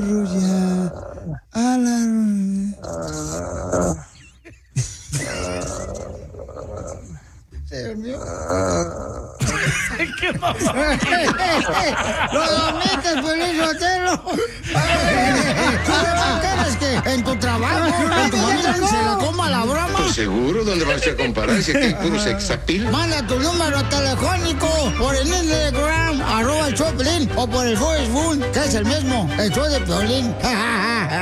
Ruya. A la... ¿Se durmió? ¿Qué pasó? ¡Lo dormiste, Piolín Sotelo! ¿Quieres que en tu trabajo, en tu familia, se la coma la broma? Pues seguro, ¿dónde vas a comparar? Si aquí hay puro sexapil. Manda tu número telefónico por el Instagram, @el Choplin, o por el Facebook, que es el mismo, el show de Piolín.